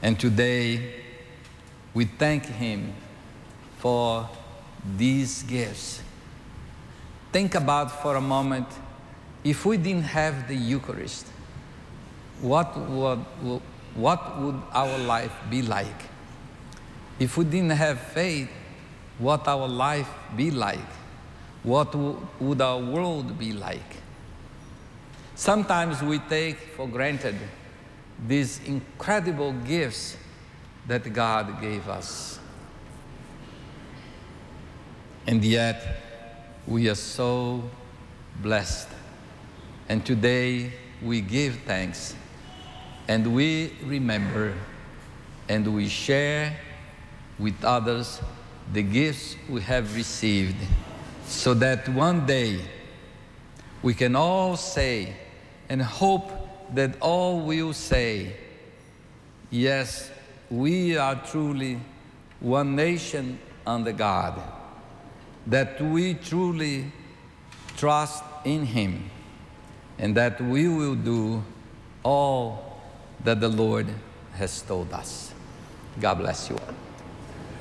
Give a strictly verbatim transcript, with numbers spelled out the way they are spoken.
And today, we thank Him for these gifts. Think about for a moment, if we didn't have the Eucharist, what would, what would our life be like? If we didn't have faith, what our life be like? What would our world be like? Sometimes we take for granted these incredible gifts that God gave us. And yet, we are so blessed. And today, we give thanks, and we remember, and we share with others the gifts we have received, so that one day we can all say, and hope that all will say, yes, we are truly one nation under God, that we truly trust in Him, and that we will do all that the Lord has told us. God bless you all.